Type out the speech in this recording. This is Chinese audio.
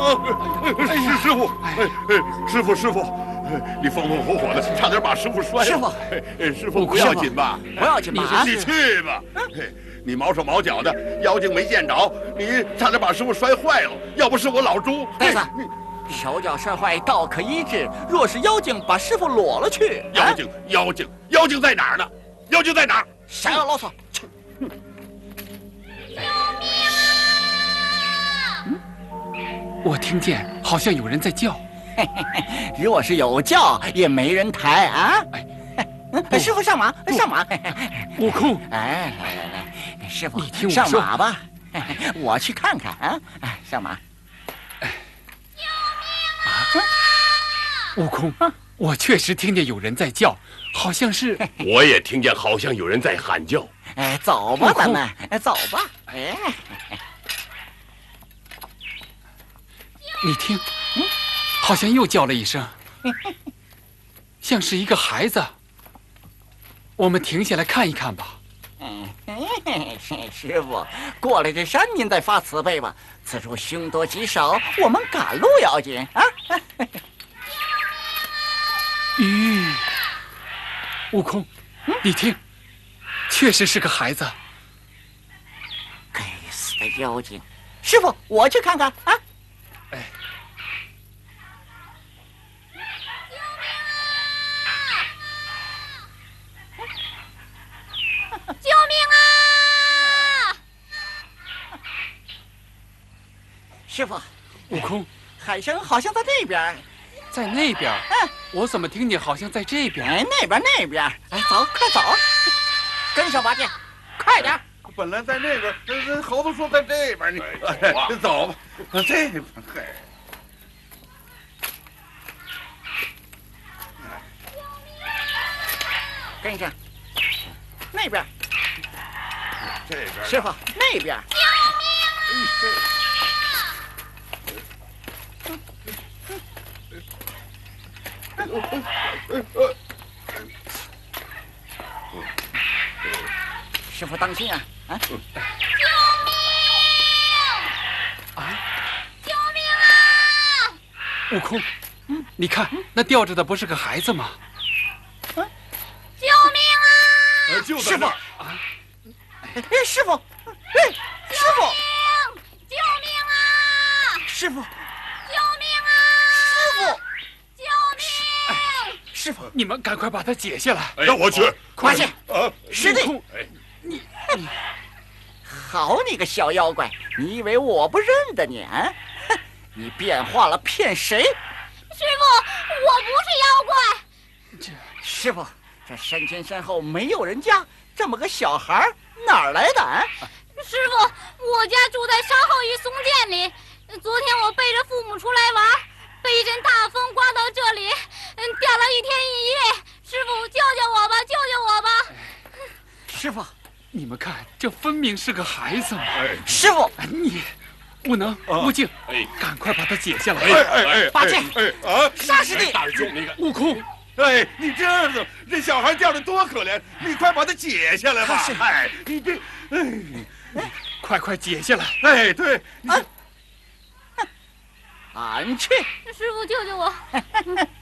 师傅，你风风火火的，差点把师傅摔了。师傅不要紧吧？ 不要紧吧？ 你去吧。你毛手毛脚的，妖精没见着，你差点把师傅摔坏了。要不是我老朱， 呆子，手脚摔坏道可医治，若是妖精把师傅裸了去， 妖精在哪儿呢？妖精在哪儿？ 少要啰嗦！去！ 救命啊！ 我听见好像有人在叫。 若是有叫，也没人抬啊！师傅上马，上马！ 悟空， 来，师傅， 你听我上马吧，我去看看啊！上马！ 救命啊！ 悟空，我确实听见有人在叫，好像是。 我也听见好像有人在喊叫。 走吧，咱们走吧。 你听，好像又叫了一声，像是一个孩子。我们停下来看一看吧。 师傅，过了这山您再发慈悲吧。此处凶多吉少，我们赶路要紧啊！ 悟空，你听，确实是个孩子。 该死的妖精！师傅，我去看看啊！ 救命啊！ 师傅， 悟空， 海生好像在那边。 在那边？我怎么听见好像在这边？ 那边！走，快走！跟上八戒，快点！ 本来在那边，猴子说在这边，你走吧，这边。 跟上，那边。 这边。 师傅，那边。 救命啊！ 师傅当心啊！ 救命！救命啊！ 悟空，你看那吊着的不是个孩子吗？ 救命啊！ 就在那儿啊！师傅，师傅， 救命啊！ 师傅， 救命啊！ 师傅， 救命！ 师傅，你们赶快把它解下来。 让我去。 快去！师弟， 你好你个小妖怪！你以为我不认得你啊？你变化了骗谁？ 师傅，我不是妖怪。 师傅，这山前山后没有人家，这么个小孩哪儿来的啊？ 师傅，我家住在山后一松涧里。昨天我背着父母出来玩，被一阵大风刮到这里，掉了1天1夜。师傅，救救我吧，救救我吧！ 师傅， 你们看，这分明是个孩子嘛！ 师傅， 你悟能、悟净，赶快把它解下来！ 八戒，沙师弟， 大师兄，你看， 悟空， 你这样子，这小孩掉的多可怜，你快把它解下来吧！你这， 快解下来！ 俺去！ 师傅，救救我！